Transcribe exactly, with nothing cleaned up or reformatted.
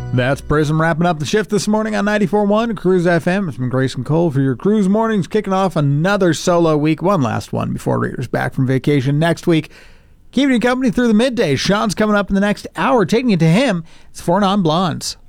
That's Prism wrapping up the shift this morning on ninety-four point one Cruise F M. It's been Grayson Cole for your Cruise Mornings, kicking off another solo week, one last one before Reader's back from vacation next week. Keeping you company through the midday. Sean's coming up in the next hour, taking you to him. It's Four Non Blondes.